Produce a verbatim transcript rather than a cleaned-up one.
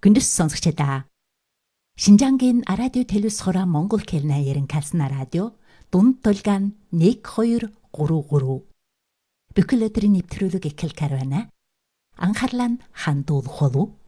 Гүндэс сонсогчдаа. Шинжангийн радио телевизхора Монгол хэлний ярин калсна радио дунд толгаан нэг хоёр гурав гурав. Бүхэл өдрийн нэвтрүүлэг эхэл карвана. Анхаарлаа хандуулах болов.